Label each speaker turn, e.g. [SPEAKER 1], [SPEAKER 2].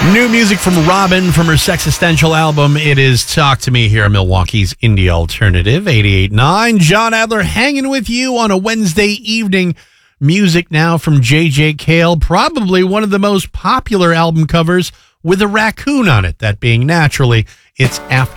[SPEAKER 1] New music from Robin from her Sexistential album. It is Talk to Me here, Milwaukee's Indie Alternative, 88.9. John Adler hanging with you on a Wednesday evening. Music now from J.J. Cale, probably one of the most popular album covers with a raccoon on it, that being naturally It's After